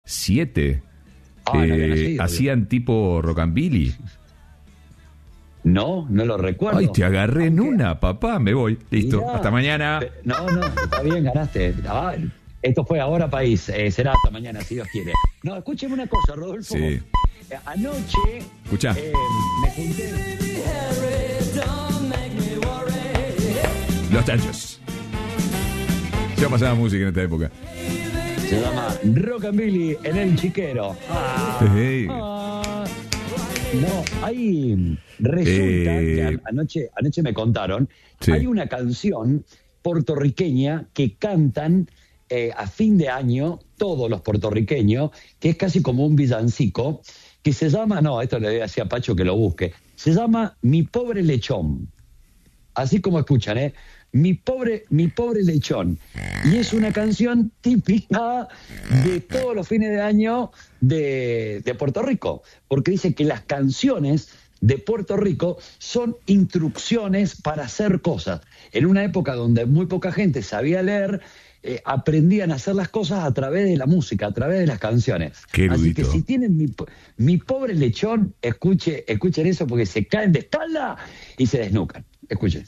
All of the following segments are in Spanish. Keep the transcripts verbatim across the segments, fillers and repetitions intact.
siete. Ah, no había Eh, nacido, hacían tipo rockabilly. No, no lo recuerdo. Ay, te agarré en Aunque- una, papá. Me voy. Listo. Mirá. Hasta mañana. Pe- No, no, está bien, ganaste. Ah, esto fue Ahora País. Eh, será hasta mañana, si Dios quiere. No, escúcheme una cosa, Rodolfo. Sí. Eh, anoche Escuchá. eh, me junté. Los Chanchos. Ya pasaba música en esta época. Se llama Rockabilly en el Chiquero. Ah, Hey. ah. No, hay. Resulta Eh. que a- anoche, anoche me contaron. Sí. Hay una canción puertorriqueña que cantan eh, a fin de año todos los puertorriqueños, que es casi como un villancico, que se llama, no, esto le voy a decir a Pacho que lo busque, se llama Mi Pobre Lechón. Así como escuchan, ¿eh? Mi pobre, mi pobre lechón. Y es una canción típica de todos los fines de año de, de Puerto Rico, porque dice que las canciones de Puerto Rico son instrucciones para hacer cosas. En una época donde muy poca gente sabía leer, eh, aprendían a hacer las cosas a través de la música, a través de las canciones. Qué Así que erudito. si tienen mi, po- mi pobre lechón, escuche, escuchen eso porque se caen de espalda y se desnucan. Escuchen.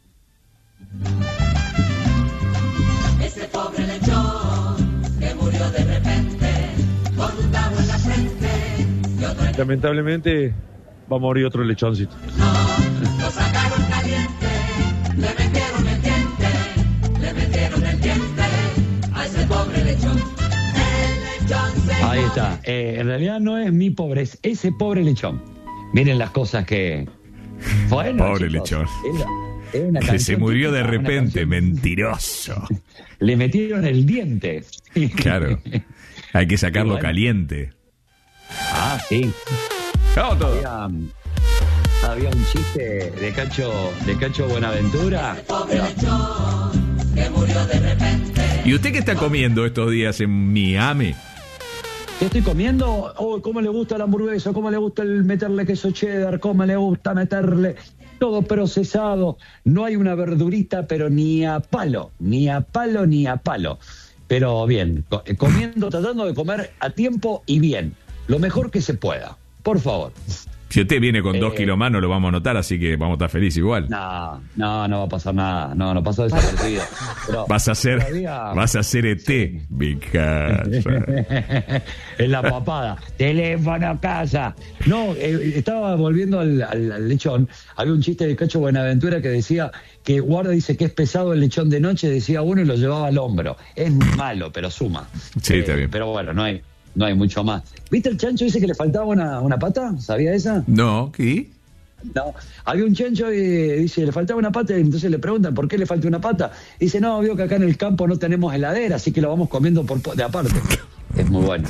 Ese pobre lechón que murió de repente con un cabo en la frente y otro en Lamentablemente va a morir otro lechoncito. el lo sacaron caliente, le metieron el diente, le metieron el diente a ese pobre lechón. El lechón se Ahí está. Eh, en realidad no es mi pobre, es ese pobre lechón. Miren las cosas que... Bueno, Pobre chicos, lechón. era- era una Que se canción murió de típica, una repente. canción- Mentiroso. Le metieron el diente. Claro. Hay que sacarlo Y bueno. caliente. Ah, sí. Vamos todos. Había, había un chiste de Cacho, de Cacho Buenaventura. pobre lechón que murió de repente. ¿Y usted qué está comiendo estos días en Miami? ¿Qué estoy comiendo? Oh, ¿cómo le gusta la hamburguesa? ¿Cómo le gusta el meterle queso cheddar? ¿Cómo le gusta meterle todo procesado? No hay una verdurita, pero ni a palo, ni a palo, ni a palo. Pero bien, co- eh, comiendo, tratando de comer a tiempo y bien. Lo mejor que se pueda, por favor. Si usted viene con dos Eh. kilos más, no lo vamos a notar, así que vamos a estar felices igual. No, no, no va a pasar nada. No, no pasó desapercibido. Pero Vas a ser, todavía- vas a ser E T, mi casa. en la papada. Teléfono a casa. No, eh, estaba volviendo al, al- al lechón. Había un chiste de Cacho Buenaventura que decía que guarda, dice que es pesado el lechón de noche, decía uno y lo llevaba al hombro. Es malo, pero suma. Sí, está bien. Pero bueno, no hay, no hay mucho más. ¿Viste el chancho ese que le faltaba una, una pata? ¿Sabía esa? No, ¿qué? No, había un chancho y dice, le faltaba una pata, y entonces le preguntan, ¿por qué le falta una pata? Dice, no, veo que acá en el campo no tenemos heladera, así que lo vamos comiendo por po- de aparte. Es muy bueno.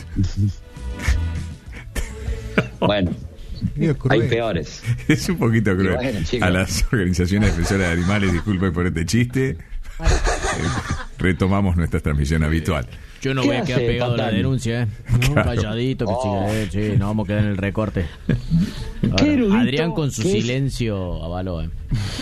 Bueno, Medio cruel. hay peores. Es un poquito Y cruel. bueno, chicos. A las organizaciones defensoras de animales, disculpen por este chiste. Eh, retomamos nuestra transmisión habitual. Yo no ¿Qué voy a quedar hace, pegado a la Patán? denuncia, ¿eh? No, Claro. calladito, que Oh. siga, eh, sí, no vamos a quedar en el recorte. Ahora, erudito Adrián con su que es. silencio avaló, ¿eh?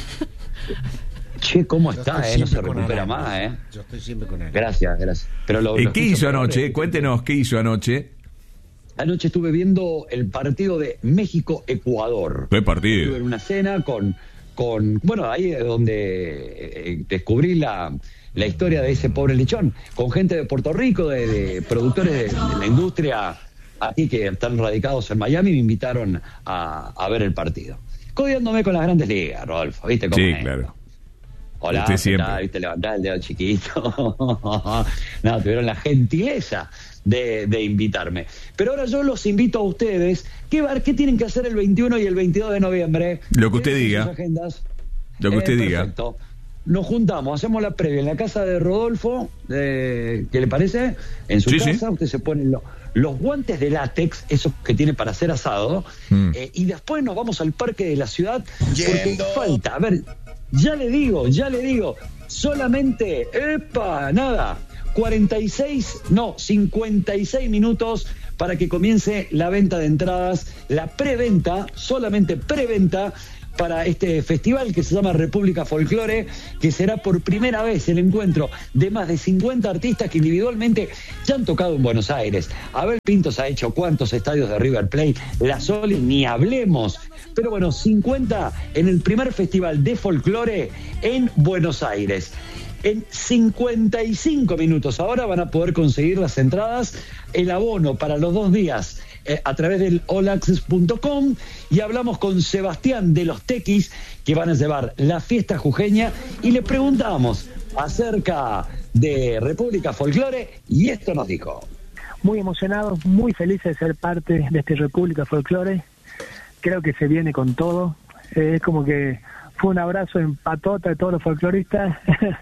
Che, ¿cómo Yo está, estoy eh? No se siempre con recupera Alan. más, eh. Yo estoy siempre con él. Gracias, gracias. Pero lo, Eh, lo ¿Qué escucho hizo por anoche? ahora. Cuéntenos, ¿qué hizo anoche? Anoche estuve viendo el partido de México-Ecuador. ¿Qué Estuve partido? en una cena con, con bueno, ahí es donde eh, descubrí la, la historia de ese pobre lechón, con gente de Puerto Rico, de, de productores de, de la industria aquí que están radicados en Miami, me invitaron a, a ver el partido. Codiándome con las grandes ligas, Rodolfo, ¿viste cómo Sí, es? claro. Hola, Usted ¿qué siempre. tal? ¿Viste? Levantás el dedo chiquito. No, tuvieron la gentileza de, de invitarme. Pero ahora yo los invito a ustedes. ¿Qué, va- qué tienen que hacer el veintiuno y el veintidós de noviembre? Lo que usted Tienen diga. sus agendas. Lo que usted diga. Perfecto. Nos juntamos, hacemos la previa en la casa de Rodolfo. eh, ¿Qué le parece? En su Sí, sí. casa, usted se pone lo- los guantes de látex, esos que tiene para hacer asado. Mm. eh, y después nos vamos al parque de la ciudad. Porque falta, a ver, ya le digo, ya le digo, solamente, ¡epa! Nada, cuarenta y seis, no, cincuenta y seis minutos para que comience la venta de entradas, la preventa, solamente preventa, para este festival que se llama República Folklore, que será por primera vez el encuentro de más de cincuenta artistas que individualmente ya han tocado en Buenos Aires. Abel Pintos ha hecho cuántos estadios de River Plate, La Soli, ni hablemos. Pero bueno, cincuenta en el primer festival de folclore en Buenos Aires. En cincuenta y cinco minutos ahora van a poder conseguir las entradas, el abono para los dos días eh, a través del all access punto com, y hablamos con Sebastián de los Tequis, que van a llevar la fiesta jujeña, y le preguntamos acerca de República Folklore y esto nos dijo. Muy emocionados, muy felices de ser parte de este República Folklore. Creo que se viene con todo. Eh, es como que fue un abrazo en patota de todos los folcloristas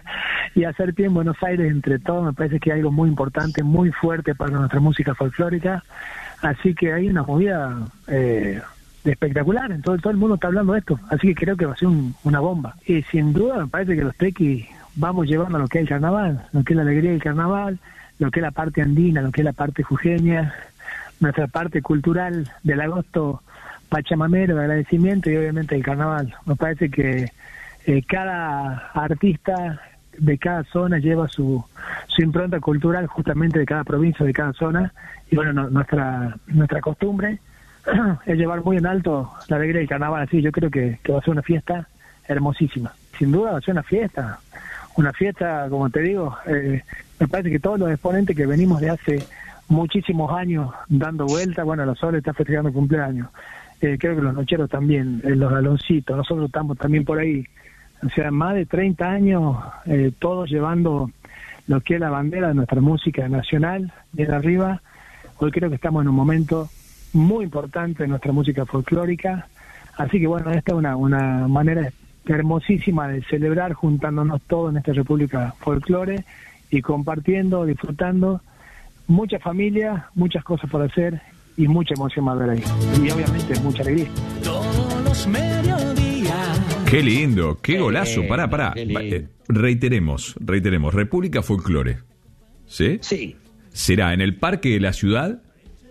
y hacer pie en Buenos Aires entre todos me parece que es algo muy importante, muy fuerte para nuestra música folclórica. Así que hay una movida eh, espectacular, en todo, todo el mundo está hablando de esto, así que creo que va a ser un, una bomba. Y sin duda me parece que los tequis vamos llevando lo que es el carnaval, lo que es la alegría del carnaval, lo que es la parte andina, lo que es la parte jujeña, nuestra parte cultural del agosto pachamamero, de agradecimiento, y obviamente el carnaval. Me parece que eh, cada artista de cada zona lleva su, su impronta cultural justamente de cada provincia, de cada zona, y bueno, no, nuestra nuestra costumbre es llevar muy en alto la alegría del carnaval. Así yo creo que, que va a ser una fiesta hermosísima, sin duda va a ser una fiesta, una fiesta, como te digo, eh, me parece que todos los exponentes que venimos de hace muchísimos años dando vuelta, bueno, los Soles está festejando cumpleaños, eh, creo que los Nocheros también, eh, los Galoncitos, nosotros estamos también por ahí, o sea, más de treinta años, eh, todos llevando lo que es la bandera de nuestra música nacional, bien arriba. Hoy creo que estamos en un momento muy importante de nuestra música folclórica, así que bueno, esta es una, una manera hermosísima de celebrar juntándonos todos en esta República Folklore y compartiendo, disfrutando, mucha familia, muchas cosas por hacer y mucha emoción más ver ahí, y obviamente mucha alegría. Todos los mediodías. Qué lindo, qué golazo. Eh, Pará, pará. qué lindo. Eh, reiteremos, reiteremos. República Folklore. ¿Sí? Sí, Será en el Parque de la Ciudad.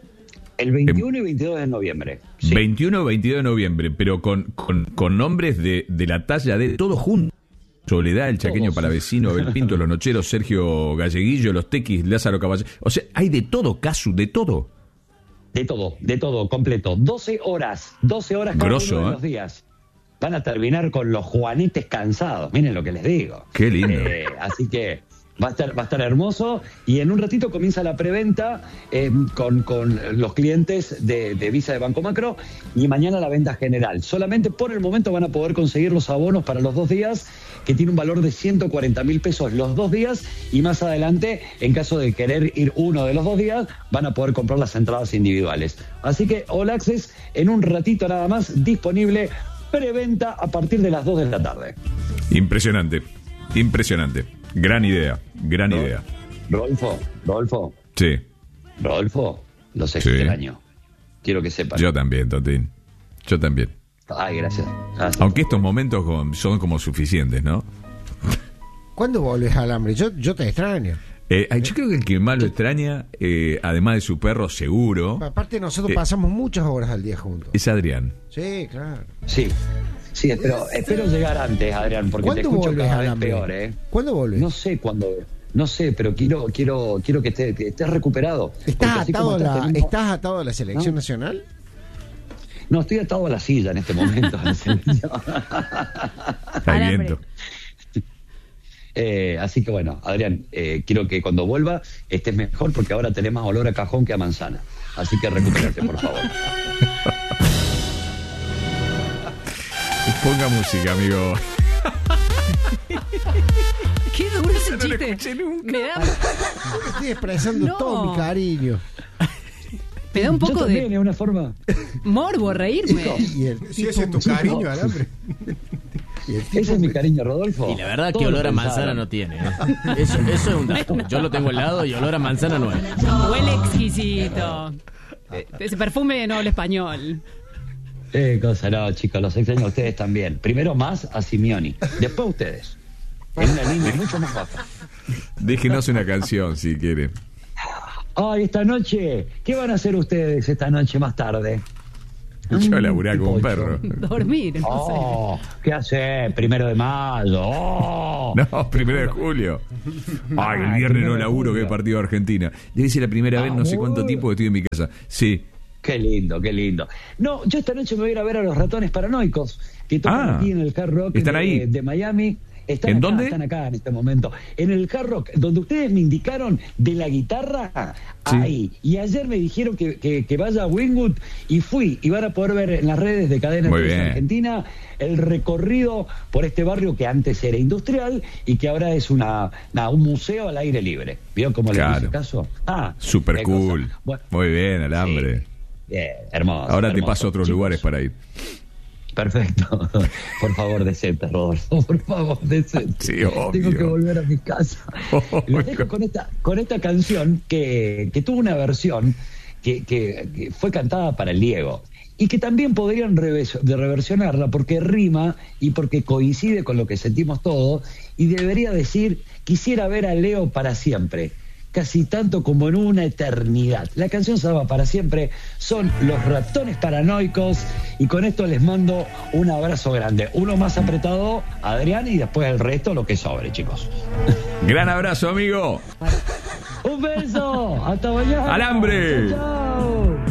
el veintiuno y veintidós de noviembre. Sí. veintiuno y veintidós de noviembre, pero con, con, con nombres de, de la talla de todos juntos. Soledad, el Chaqueño Todos. Palavecino, Abel Pinto, los Nocheros, Sergio Galleguillo, los Tequis, Lázaro Caballero. O sea, hay de todo, Casu, de todo. De todo, de todo, completo. doce horas, doce horas cada Grosso, uno de ¿eh? los días. Van a terminar con los juanetes cansados, miren lo que les digo. Qué lindo. Eh, así que va a estar va a estar hermoso, y en un ratito comienza la preventa eh, con, con los clientes de, de Visa de Banco Macro, y mañana la venta general. Solamente por el momento van a poder conseguir los abonos para los dos días, que tiene un valor de ciento cuarenta mil pesos los dos días, y más adelante, en caso de querer ir uno de los dos días, van a poder comprar las entradas individuales. Así que All Access en un ratito nada más disponible, preventa a partir de las dos de la tarde. Impresionante, impresionante. Gran idea, gran idea. Rodolfo, Rodolfo, Sí, Rodolfo, los Sí. extraño. Quiero que sepan. yo también, Tontín. Yo también. Ay, gracias. Gracias. Aunque estos momentos con- son como suficientes, ¿no? ¿Cuándo volvés al hambre? Yo, yo te extraño. Eh, yo creo que el que más lo extraña, eh, además de su perro seguro, Aparte nosotros Eh. pasamos muchas horas al día juntos. es Adrián. Sí, claro. Sí, sí, espero, espero llegar antes, Adrián, porque te ¿Cuándo escucho volvés cada al vez hambre? peor, ¿eh? ¿Cuándo volvés? No sé cuándo, no sé, pero quiero, quiero, quiero que estés, que estés recuperado. Porque ¿Estás así atado, como a la, estás teniendo- ¿Estás atado a la selección ¿No? nacional? No, estoy atado a la silla en este momento. Está Alambre. viento. Eh, así que bueno, Adrián, eh, quiero que cuando vuelva estés mejor, porque ahora tenés más olor a cajón que a manzana. Así que recupérate, por favor. Ponga música, amigo. Qué duro ese No lo chiste. escuché nunca. Me da, Estoy expresando No. todo mi cariño. me da un Yo poco también, de es una forma. morbo reírme. Y el Si tipo- ese es tu cariño, alambre. y el tipo Ese es mi me- cariño, Rodolfo. Y la verdad Todos que olor lo a manzana pensaron. no tiene. ¿eh? Eso, eso es un dato. Yo lo tengo al lado y olor a manzana no es. Huele exquisito. Ese perfume no habla español. Eh, cosa, no, chicos, los extraño a ustedes también. Primero más a Simeoni, después ustedes. En una línea mucho más baja. Déjenos una canción si quieren. Ay, esta noche, ¿qué van a hacer ustedes esta noche más tarde? Yo laburaba Y como un Pocho. perro. Dormir, no Oh, ¿qué hace? Primero de mayo. Oh. No, primero de julio. Ay, el Ah, viernes primero no de laburo, que julio. es partido de Argentina. Debe ser la primera Ah, vez, no sé cuánto muy tiempo que estoy en mi casa. Sí. Qué lindo, qué lindo. No, yo esta noche me voy a ir a ver a los Ratones Paranoicos, que tocan Ah, aquí en el Hard Rock ¿están de, ahí? de Miami. Están ¿En acá, dónde? Están acá en este momento. En el Hard Rock, donde ustedes me indicaron de la guitarra, Sí. ahí. Y ayer me dijeron que, que, que vaya a Wingwood y fui. Y van a poder ver en las redes de Cadena Muy tres bien. Argentina el recorrido por este barrio que antes era industrial y que ahora es una, nada, un museo al aire libre. ¿Vio cómo le Claro. hice caso? Ah, Super qué cool. cosa. Bueno, Muy bien, Alambre. sí. Bien, hermoso. Ahora te hermoso, paso a otros chicos. lugares para ir. Perfecto. Por favor, decente, Rodolfo. Por favor, decente. Sí, obvio. Tengo que volver a mi casa. Obvio. Los dejo con esta, con esta canción que, que tuvo una versión que, que- que fue cantada para el Diego. Y que también podrían reves- de reversionarla porque rima y porque coincide con lo que sentimos todos. Y debería decir: quisiera ver a Leo para siempre, casi tanto como en una eternidad. La canción se llama Para Siempre, son Los Ratones Paranoicos, y con esto les mando un abrazo grande. Uno más apretado, Adrián, y después el resto lo que sobre, chicos. Gran abrazo, amigo. Un beso, hasta mañana. Alambre. Chao, chao.